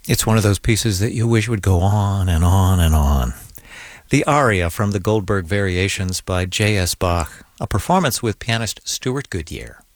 It's one of those pieces that you wish would go on and on and on. The aria from the Goldberg Variations by J.S. Bach, a performance with pianist Stuart Goodyear.